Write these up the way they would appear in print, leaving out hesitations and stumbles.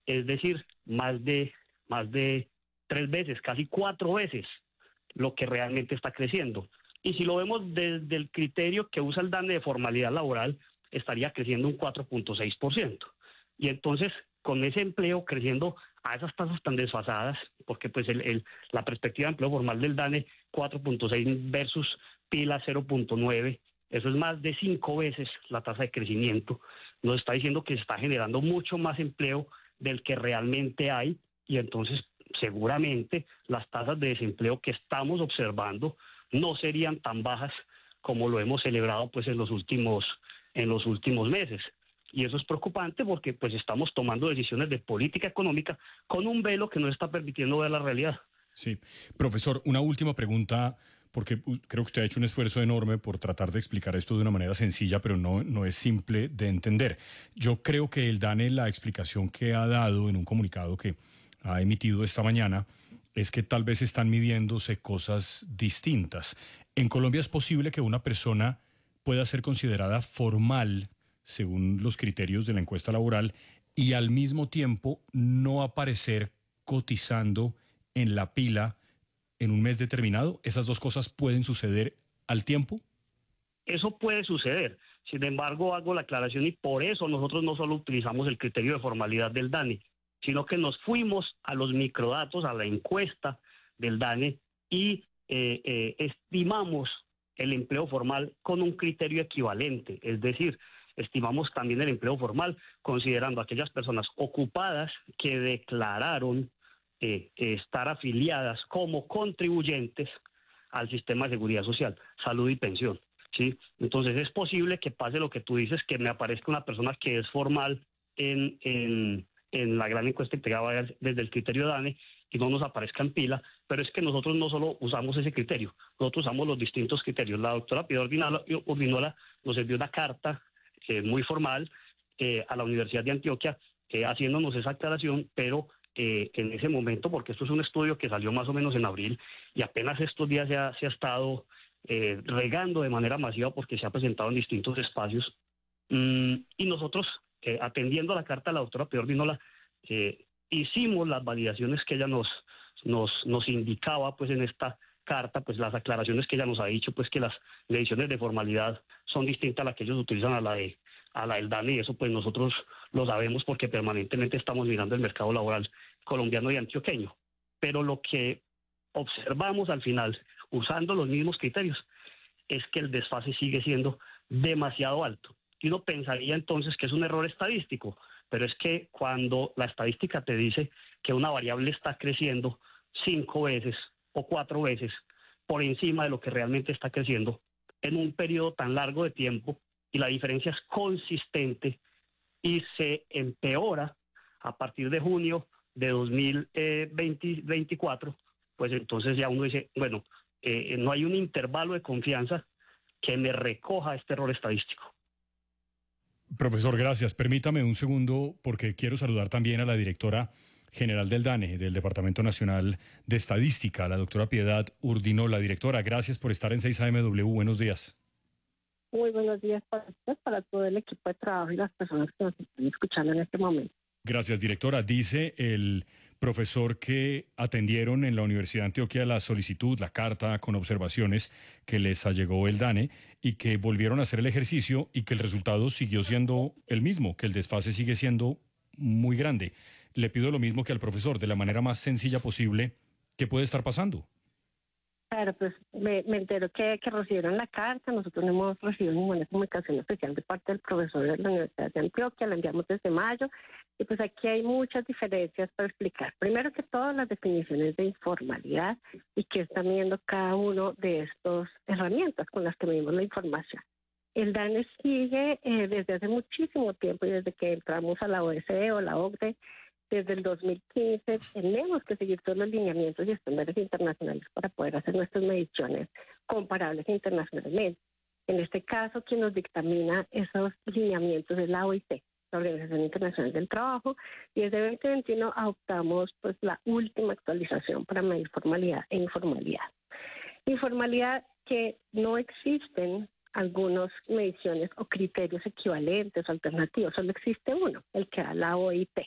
es decir, más de 3 veces, casi 4 veces lo que realmente está creciendo. Y si lo vemos desde el criterio que usa el DANE de formalidad laboral, estaría creciendo un 4,6%. Y entonces, con ese empleo creciendo a esas tasas tan desfasadas, porque pues la perspectiva de empleo formal del DANE 4,6 versus Pila 0,9, eso es más de 5 veces la tasa de crecimiento. Nos está diciendo que se está generando mucho más empleo del que realmente hay, y entonces seguramente las tasas de desempleo que estamos observando no serían tan bajas como lo hemos celebrado pues en los últimos meses. Y eso es preocupante porque pues estamos tomando decisiones de política económica con un velo que no está permitiendo ver la realidad. Sí. Profesor, una última pregunta, porque creo que usted ha hecho un esfuerzo enorme por tratar de explicar esto de una manera sencilla, pero no es simple de entender. Yo creo que el DANE, la explicación que ha dado en un comunicado que ha emitido esta mañana, es que tal vez están midiéndose cosas distintas. En Colombia es posible que una persona pueda ser considerada formal según los criterios de la encuesta laboral y al mismo tiempo no aparecer cotizando en la pila en un mes determinado. ¿Esas dos cosas pueden suceder al tiempo? Eso puede suceder. Sin embargo, hago la aclaración y por eso nosotros no solo utilizamos el criterio de formalidad del DANE, sino que nos fuimos a los microdatos, a la encuesta del DANE y estimamos el empleo formal con un criterio equivalente, es decir, estimamos también el empleo formal considerando a aquellas personas ocupadas que declararon estar afiliadas como contribuyentes al sistema de seguridad social, salud y pensión, ¿sí? Entonces es posible que pase lo que tú dices, que me aparezca una persona que es formal en la gran encuesta integrada desde el criterio DANE y no nos aparezca en pila, pero es que nosotros no solo usamos ese criterio, nosotros usamos los distintos criterios. La doctora Piedad Urdinola nos envió una carta muy formal a la Universidad de Antioquia haciéndonos esa aclaración, pero en ese momento, porque esto es un estudio que salió más o menos en abril y apenas estos días se ha estado regando de manera masiva porque se ha presentado en distintos espacios, y nosotros, atendiendo a la carta de la doctora Piedad Urdinola, hicimos las validaciones que ella nos indicaba pues en esta carta, pues las aclaraciones que ella nos ha dicho, pues que las mediciones de formalidad son distintas a las que ellos utilizan a la del DANE, y eso pues nosotros lo sabemos porque permanentemente estamos mirando el mercado laboral colombiano y antioqueño. Pero lo que observamos al final, usando los mismos criterios, es que el desfase sigue siendo demasiado alto. Y uno pensaría entonces que es un error estadístico, pero es que cuando la estadística te dice que una variable está creciendo 5 veces o 4 veces por encima de lo que realmente está creciendo en un periodo tan largo de tiempo, y la diferencia es consistente y se empeora a partir de junio de 2024, pues entonces ya uno dice, bueno, no hay un intervalo de confianza que me recoja este error estadístico. Profesor, gracias. Permítame un segundo porque quiero saludar también a la directora general del DANE, del Departamento Nacional de Estadística, la doctora Piedad Urdinola. Directora, gracias por estar en 6AMW. Buenos días. Muy buenos días para usted, para todo el equipo de trabajo y las personas que nos están escuchando en este momento. Gracias, directora. Dice el profesor que atendieron en la Universidad de Antioquia la solicitud, la carta con observaciones que les allegó el DANE y que volvieron a hacer el ejercicio y que el resultado siguió siendo el mismo, que el desfase sigue siendo muy grande. Le pido lo mismo que al profesor, de la manera más sencilla posible, ¿qué puede estar pasando? Claro, pues me entero que recibieron la carta. Nosotros no hemos recibido ninguna comunicación especial de parte del profesor de la Universidad de Antioquia, la enviamos desde mayo, y pues aquí hay muchas diferencias para explicar. Primero que todo, las definiciones de informalidad y qué están midiendo cada uno de estas herramientas con las que medimos la información. El DANE sigue desde hace muchísimo tiempo y desde que entramos a la OECD o la OCDE, desde el 2015, tenemos que seguir todos los lineamientos y estándares internacionales para poder hacer nuestras mediciones comparables internacionalmente. En este caso, quien nos dictamina esos lineamientos es la OIT, la Organización Internacional del Trabajo, y desde 2021 adoptamos pues la última actualización para medir formalidad e informalidad. Informalidad que no existen algunas mediciones o criterios equivalentes o alternativos, solo existe uno, el que da la OIT.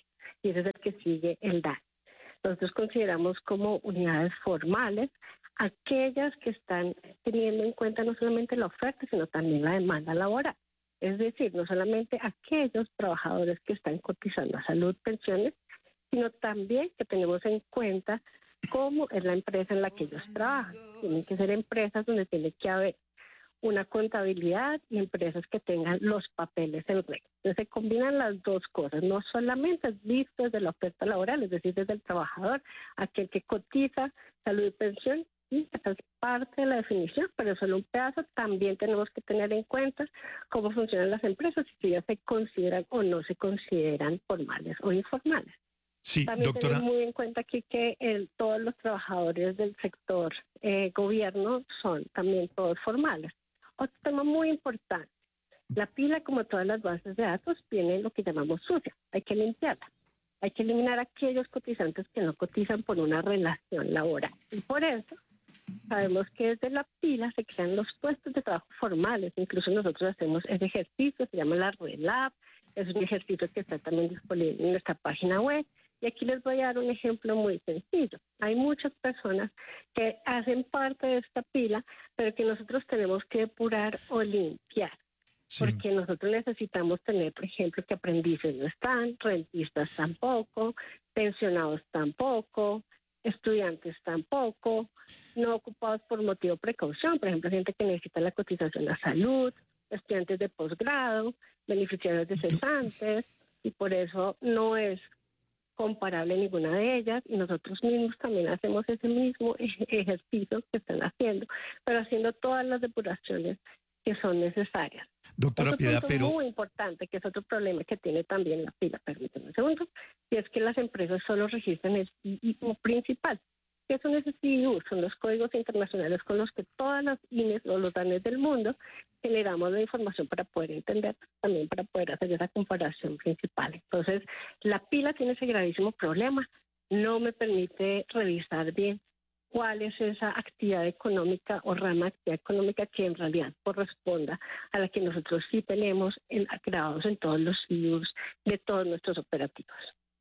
y ese es el que sigue el DANE. Nosotros consideramos como unidades formales aquellas que están teniendo en cuenta no solamente la oferta, sino también la demanda laboral. Es decir, no solamente aquellos trabajadores que están cotizando a salud, pensiones, sino también que tenemos en cuenta cómo es la empresa en la que ellos trabajan. Tienen que ser empresas donde tiene que haber una contabilidad y empresas que tengan los papeles en regla. Entonces se combinan las dos cosas, no solamente es visto desde la oferta laboral, es decir, desde el trabajador, aquel que cotiza salud y pensión, y esa es parte de la definición, pero solo un pedazo. También tenemos que tener en cuenta cómo funcionan las empresas, si ya se consideran o no se consideran formales o informales. Sí, También doctora. tenemos muy en cuenta aquí que todos los trabajadores del sector gobierno son también todos formales. Otro tema muy importante, la pila, como todas las bases de datos, tiene lo que llamamos sucia, hay que limpiarla. Hay que eliminar a aquellos cotizantes que no cotizan por una relación laboral. Y por eso sabemos que desde la pila se crean los puestos de trabajo formales. Incluso nosotros hacemos ese ejercicio, se llama la RELAB, es un ejercicio que está también disponible en nuestra página web. Y aquí les voy a dar un ejemplo muy sencillo. Hay muchas personas que hacen parte de esta pila, pero que nosotros tenemos que depurar o limpiar. Sí. Porque nosotros necesitamos tener, por ejemplo, que aprendices no están, rentistas tampoco, pensionados tampoco, estudiantes tampoco, no ocupados por motivo de precaución, por ejemplo, gente que necesita la cotización a salud, estudiantes de posgrado, beneficiarios de cesantes, y por eso no es comparable ninguna de ellas, y nosotros mismos también hacemos ese mismo ejercicio que están haciendo, pero haciendo todas las depuraciones que son necesarias. Doctora Otro Piedad, punto pero muy importante, que es otro problema que tiene también la pila, permítanme un segundo, y es que las empresas solo registran el CIU principal. ¿Qué son esos CIU? Son los códigos internacionales con los que todas las INES o los DANES del mundo generamos la información para poder entender, también para poder hacer esa comparación principal. Entonces, la pila tiene ese gravísimo problema, no me permite revisar bien cuál es esa actividad económica o rama de actividad económica que en realidad corresponda a la que nosotros sí tenemos grabados en todos los CIUs de todos nuestros operativos.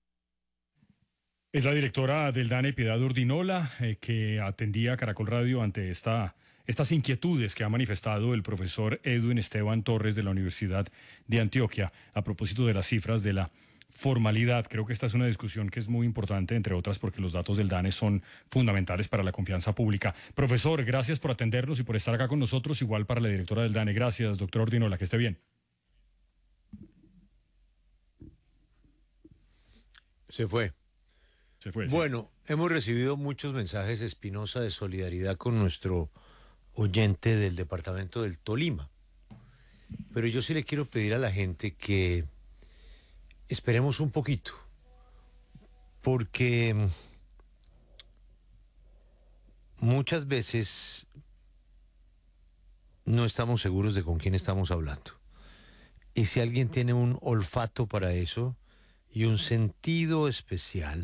Es la directora del DANE, Piedad Urdinola, que atendía a Caracol Radio ante estas inquietudes que ha manifestado el profesor Edwin Esteban Torres de la Universidad de Antioquia a propósito de las cifras de la formalidad. Creo que esta es una discusión que es muy importante, entre otras, porque los datos del DANE son fundamentales para la confianza pública. Profesor, gracias por atendernos y por estar acá con nosotros. Igual para la directora del DANE. Gracias, doctora Urdinola, que esté bien. se fue. Bueno, hemos recibido muchos mensajes, Espinosa, de solidaridad con nuestro oyente del departamento del Tolima. Pero yo sí le quiero pedir a la gente que esperemos un poquito, porque muchas veces no estamos seguros de con quién estamos hablando. Y si alguien tiene un olfato para eso y un sentido especial,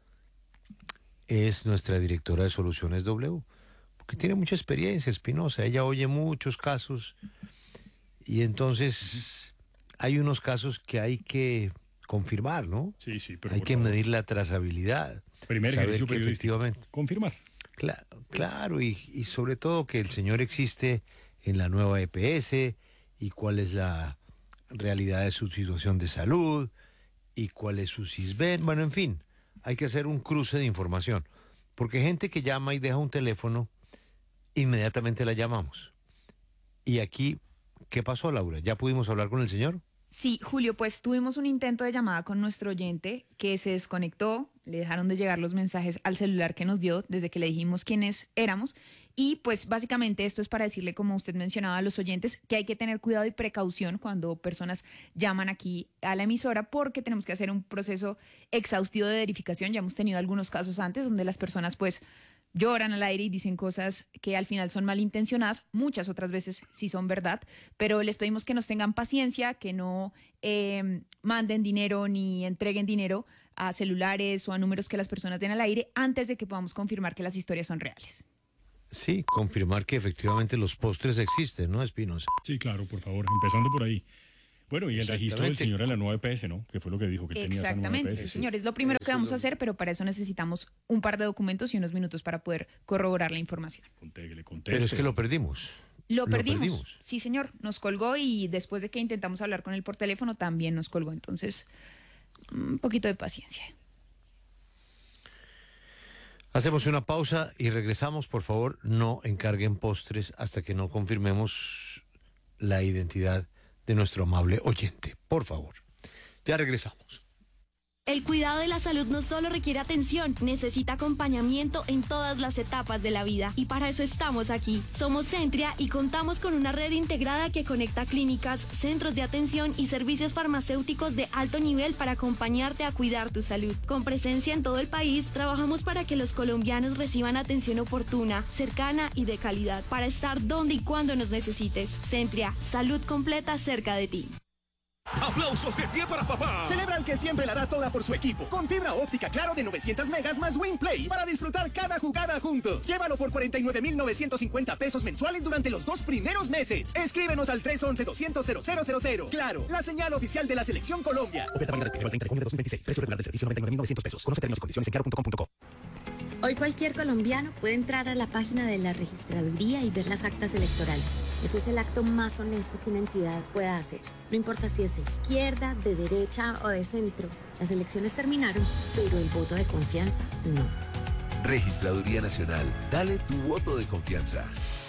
es nuestra directora de Soluciones W, porque tiene mucha experiencia, Espinosa. Ella oye muchos casos y entonces hay unos casos que hay que confirmar, ¿no? Sí, sí, pero hay que medir la trazabilidad. Primer ejercicio periodístico. Efectivamente. Confirmar. Claro, y sobre todo que el señor existe en la nueva EPS y cuál es la realidad de su situación de salud y cuál es su CISBEN. Bueno, en fin, hay que hacer un cruce de información, porque gente que llama y deja un teléfono, inmediatamente la llamamos. Y aquí, ¿qué pasó, Laura? ¿Ya pudimos hablar con el señor? Sí, Julio, pues tuvimos un intento de llamada con nuestro oyente que se desconectó, le dejaron de llegar los mensajes al celular que nos dio desde que le dijimos quiénes éramos y pues básicamente esto es para decirle, como usted mencionaba a los oyentes, que hay que tener cuidado y precaución cuando personas llaman aquí a la emisora porque tenemos que hacer un proceso exhaustivo de verificación. Ya hemos tenido algunos casos antes donde las personas pues lloran al aire y dicen cosas que al final son malintencionadas, muchas otras veces sí son verdad, pero les pedimos que nos tengan paciencia, que no manden dinero ni entreguen dinero a celulares o a números que las personas den al aire antes de que podamos confirmar que las historias son reales. Sí, confirmar que efectivamente los postres existen, ¿no, Espinosa? Sí, claro, por favor, empezando por ahí. Bueno, y el registro del señor en la nueva EPS, ¿no? Que fue lo que dijo que tenía esa nueva Exactamente, EPS. sí, señor. Es lo primero que vamos a hacer, pero para eso necesitamos un par de documentos y unos minutos para poder corroborar la información. Contéguele. Pero es que lo perdimos. Lo perdimos. Sí, señor. Nos colgó y después de que intentamos hablar con él por teléfono también nos colgó. Entonces, un poquito de paciencia. Hacemos una pausa y regresamos. Por favor, no encarguen postres hasta que no confirmemos la identidad de nuestro amable oyente. Por favor. Ya regresamos. El cuidado de la salud no solo requiere atención, necesita acompañamiento en todas las etapas de la vida. Y para eso estamos aquí. Somos Centria y contamos con una red integrada que conecta clínicas, centros de atención y servicios farmacéuticos de alto nivel para acompañarte a cuidar tu salud. Con presencia en todo el país, trabajamos para que los colombianos reciban atención oportuna, cercana y de calidad, para estar donde y cuando nos necesites. Centria, salud completa cerca de ti. ¡Aplausos de pie para papá! Celebra el que siempre la da toda por su equipo. Con fibra óptica Claro de 900 megas más WinPlay para disfrutar cada jugada juntos. Llévalo por 49,950 pesos mensuales durante los 2 primeros meses. Escríbenos al 311-200-0000. Claro, la señal oficial de la Selección Colombia. Oferta válida del 1 al 30 de junio de 2026. Precio regular del servicio 99,900 pesos. Conoce términos y condiciones en claro.com.co. Hoy cualquier colombiano puede entrar a la página de la registraduría y ver las actas electorales. Eso es el acto más honesto que una entidad pueda hacer. No importa si es de izquierda, de derecha o de centro. Las elecciones terminaron, pero el voto de confianza no. Registraduría Nacional. Dale tu voto de confianza.